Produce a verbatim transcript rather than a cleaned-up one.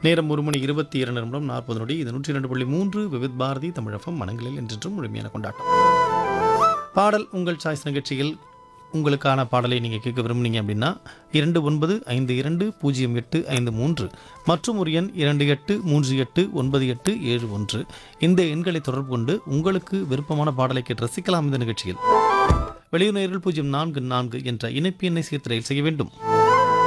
நேரம் ஒரு மணி இருபத்தி இரண்டு நிமிடம் நாற்பது நொடி. இது நூற்றி இரண்டு புள்ளி மூன்று விவித் பாரதி தமிழகம் மனங்களில் என்றென்றும் முழுமையான கொண்டாட்டம். பாடல் உங்கள் சாய்ஸ் நிகழ்ச்சியில் உங்களுக்கான பாடலை நீங்கள் கேட்க விரும்புனீங்க அப்படின்னா இரண்டு ஒன்பது ஐந்து இரண்டு பூஜ்ஜியம் எட்டு ஐந்து மூன்று மற்றும் ஒரு எண் இரண்டு எட்டு மூன்று எட்டு ஒன்பது எட்டு ஏழு ஒன்று இந்த எண்களை தொடர்பு கொண்டு உங்களுக்கு விருப்பமான பாடலை கேட்டு ரசிக்கலாம். இந்த நிகழ்ச்சியில் வெளியூர் நேயர்கள் பூஜ்ஜியம் நான்கு நான்கு என்ற இணைப்பு எண்ணை சேர்த்து செய்ய வேண்டும்.